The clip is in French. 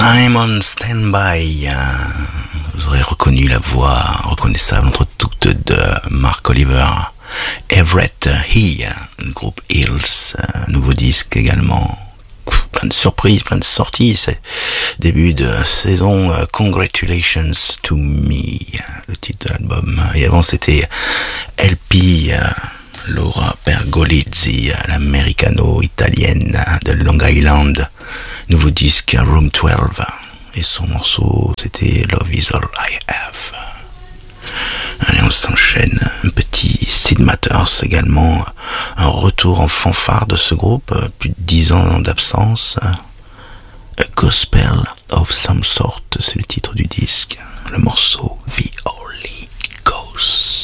I'm on standby. Vous aurez reconnu la voix reconnaissable entre toutes de Mark Oliver, Everett He, le groupe Hills, nouveau disque également. Plein de surprises, plein de sorties. C'est début de saison. Congratulations to Me, le titre de l'album. Et avant c'était LP. Laura Pergolizzi, l'americano-italienne de Long Island, nouveau disque Room 12, et son morceau c'était Love Is All I Have. Allez, on s'enchaîne, un petit Sid Matters également, un retour en fanfare de ce groupe, plus de 10 ans d'absence. A Gospel of Some Sort, c'est le titre du disque, le morceau The Holy Ghost.